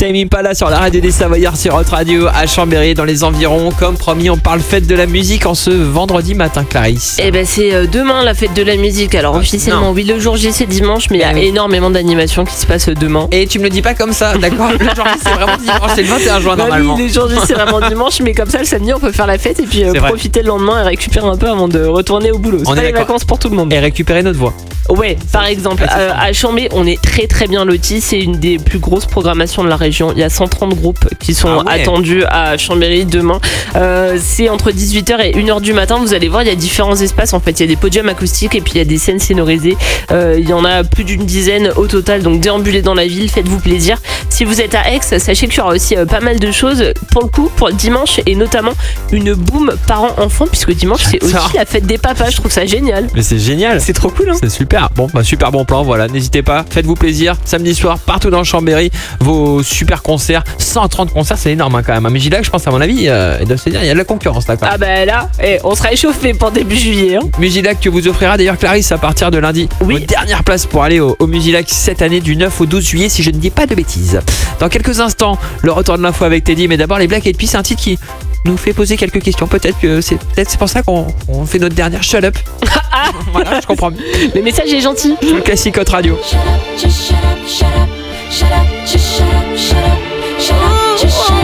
Tame Impala sur la radio des Savoyards sur Hot Radio à Chambéry dans les environs. Comme promis, on parle fête de la musique en ce vendredi matin, Clarisse. Eh ben c'est demain la fête de la musique. Alors officiellement, oui, le jour J c'est dimanche, mais il y a énormément d'animations qui se passent demain. Et tu me le dis pas comme ça, d'accord? Le jour J c'est vraiment dimanche, c'est le 21 juin normalement. Oui, le jour J c'est vraiment dimanche, mais comme ça le samedi on peut faire la fête et puis profiter le lendemain et récupérer un peu avant de retourner au boulot. C'est pas les vacances pour tout le monde. Et récupérer notre voix. Ouais, par exemple, à Chambé, on est très très bien lotis. C'est une des plus grosses programmations de la région. Il y a 130 groupes qui sont attendus à Chambéry demain. C'est entre 18h et 1h du matin. Vous allez voir, il y a différents espaces. En fait, il y a des podiums acoustiques et puis il y a des scènes sonorisées. Il y en a plus d'une dizaine au total. Donc déambulez dans la ville, faites-vous plaisir. Si vous êtes à Aix, sachez qu'il y aura aussi pas mal de choses pour le coup, pour le dimanche, et notamment une boum parents-enfants, puisque dimanche c'est aussi la fête des papas. Je trouve ça génial. Mais c'est génial. C'est trop cool, hein. C'est super. Bon, super bon plan, voilà, n'hésitez pas, faites-vous plaisir, samedi soir, partout dans Chambéry, vos super concerts, 130 concerts, c'est énorme quand même. À Musilac, je pense à mon avis, ils doivent se dire, il y a de la concurrence là quand même. Ah bah là, on sera échauffé pour début juillet. Musilac que vous offrira d'ailleurs Clarisse à partir de lundi. Oui. Vos dernières places pour aller au Musilac cette année du 9 au 12 juillet si je ne dis pas de bêtises. Dans quelques instants, le retour de l'info avec Teddy, mais d'abord les Black Eyed Peas, c'est un titre qui nous fait poser quelques questions. Peut-être c'est pour ça qu'on fait notre dernière shut up. Voilà, je comprends. Le message est gentil. Le classique Hot Radio. Shut up, just shut up, shut up, shut up, just shut up, shut up, just shut up.